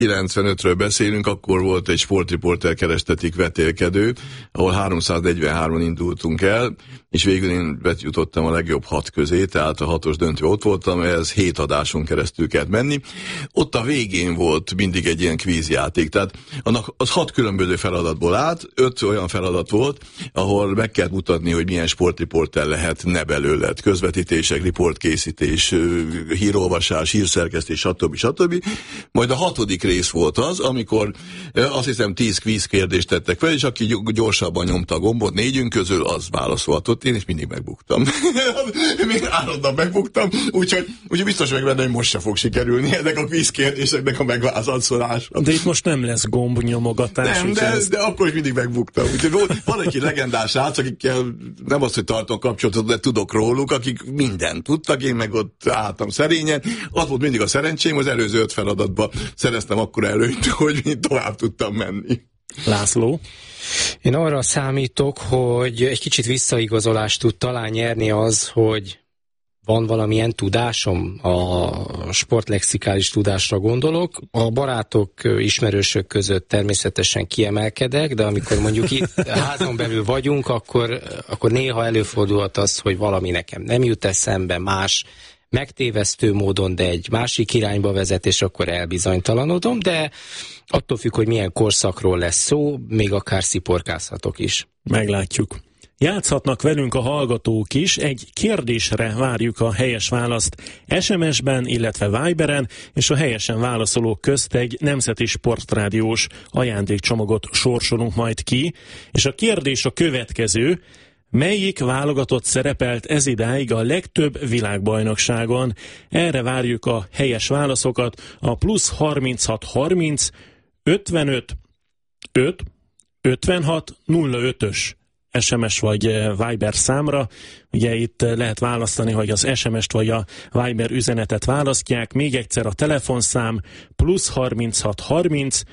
95-ről beszélünk, akkor volt egy sportriporter kerestetik vetélkedő, ahol 343-on indultunk el, és végül én betjutottam a legjobb 6 közé, tehát a 6-os döntő ott voltam, ez 7 adáson keresztül kellett menni. Ott a végén volt mindig egy ilyen kvízjáték, tehát annak az 6 különböző feladatból állt, 5 olyan feladat volt, ahol meg kellett mutatni, hogy milyen sportriporter lehetne belőled. Közvetítések, riportkészítés, hírolvasás, hírszerkesztés, stb. Majd a 6. rész volt az, amikor azt hiszem 10 kvíz kérdést tettek fel, és aki gyorsabban nyomta a gombot 4 közül, az válaszolhatott. Én is mindig megbuktam. Még állandóan megbuktam, úgyhogy biztos meg benne, hogy most se fog sikerülni ennek a kvíz kérdéseknek a megválaszolása. De itt most nem lesz gombnyomogatás. Nem, de akkor is mindig megbuktam. Úgyhogy van egy legendás srác, akikkel nem azt, hogy tartom kapcsolatot, de tudok róluk, akik mindent tudtak, én meg ott álltam szerényen. Az volt mindig a szerencsém, az előző 5 feladatban szereztem akkor előtt, hogy tovább tudtam menni. László? Én arra számítok, hogy egy kicsit visszaigazolást tud talán nyerni az, hogy van valamilyen tudásom, a sportlexikális tudásra gondolok. A barátok, ismerősök között természetesen kiemelkedek, de amikor mondjuk itt házon belül vagyunk, akkor néha előfordulhat az, hogy valami nekem nem jut eszembe, más megtévesztő módon, de egy másik irányba vezet, és akkor elbizonytalanodom, de attól függ, hogy milyen korszakról lesz szó, még akár sziporkázhatok is. Meglátjuk. Játszhatnak velünk a hallgatók is, egy kérdésre várjuk a helyes választ SMS-ben, illetve Viberen, és a helyesen válaszolók közt egy Nemzeti Sportrádiós ajándékcsomagot sorsolunk majd ki, és a kérdés a következő: melyik válogatott szerepelt ezidáig a legtöbb világbajnokságon? Erre várjuk a helyes válaszokat a +36 30 55 5 56 05-ös SMS vagy Viber számra. Ugye itt lehet választani, hogy az SMS-t vagy a Viber üzenetet választják. Még egyszer a telefonszám +36 30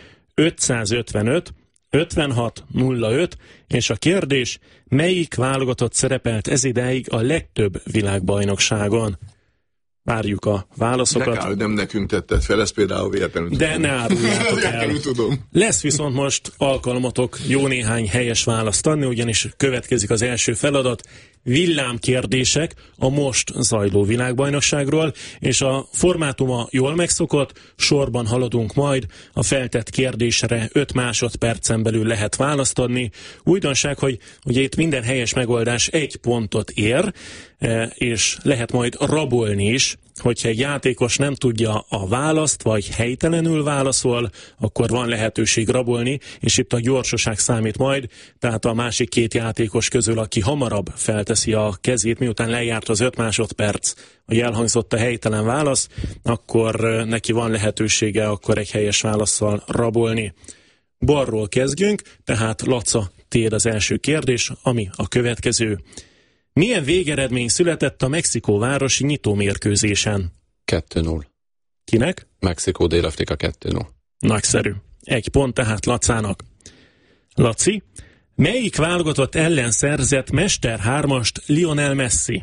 555 56 05, és a kérdés: melyik válogatott szerepelt ezidáig a legtöbb világbajnokságon? Várjuk a válaszokat. Nem nekünk tetted fel, ez például véletlenül de tudom. Ne áruljátok el. Lesz viszont most alkalmatok jó néhány helyes választ adni, ugyanis következik az első feladat. Villámkérdések a most zajló világbajnokságról, és a formátuma jól megszokott, sorban haladunk majd, a feltett kérdésre 5 másodpercen belül lehet választ adni. Újdonság, hogy ugye itt minden helyes megoldás 1 pontot ér, és lehet majd rabolni is, hogyha egy játékos nem tudja a választ, vagy helytelenül válaszol, akkor van lehetőség rabolni, és itt a gyorsaság számít majd, tehát a másik 2 játékos közül, aki hamarabb felteszi a kezét, miután lejárt az 5 másodperc, hogy elhangzott a helytelen válasz, akkor neki van lehetősége akkor egy helyes válasszal rabolni. Balról kezdjünk, tehát Laca, tiéd az első kérdés, ami a következő. Milyen végeredmény született a Mexikóvárosi nyitómérkőzésen? 2-0. Kinek? Mexikó, Dél-Afrika 2-0. Nagyszerű. 1 pont tehát Lacának. Laci, melyik válogatott ellen szerzett Mester 3-ast Lionel Messi?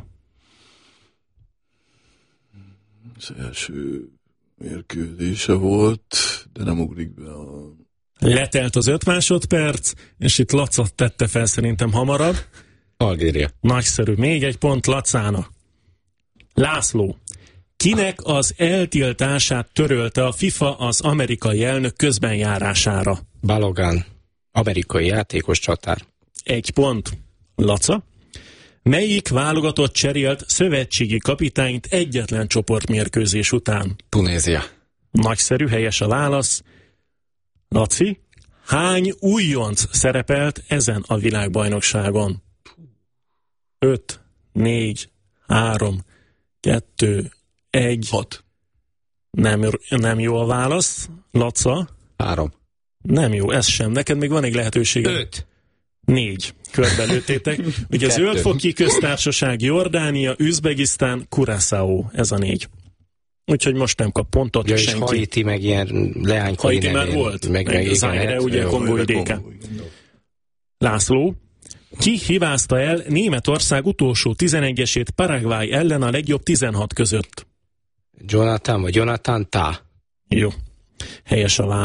Az első mérkőzése volt, de nem ugrik be a... Letelt az 5 másodperc, és itt Laca tette fel szerintem hamarabb. Algéria. Nagyszerű. Még 1 pont Lacának. László, kinek az eltiltását törölte a FIFA az amerikai elnök közbenjárására? Balogun, amerikai játékos csatár. 1 pont. Laca, melyik válogatott cserélt szövetségi kapitányt egyetlen csoportmérkőzés után? Tunézia. Nagyszerű, helyes a válasz. Laci, hány újonc szerepelt ezen a világbajnokságon? 5, 4, 3, 2, 1. 6. Nem jó a válasz. Laca? 3. Nem jó, ez sem. Neked még van egy lehetőség. 5. 4. Körbelőttétek. Ugye Zöld-foki köztársaság, Jordánia, Üzbegisztán, Curaçao. Ez a 4. Úgyhogy most nem kap pontot ja, senki. És Haiti meg ilyen leánykori Haiti már volt. Meg Zaire, ugye Kongói DK. László, ki hibázta el Németország utolsó 11-esét Paraguay ellen a legjobb 16 között? Jonathan vagy Jonathan Tah. Jó. Helyes a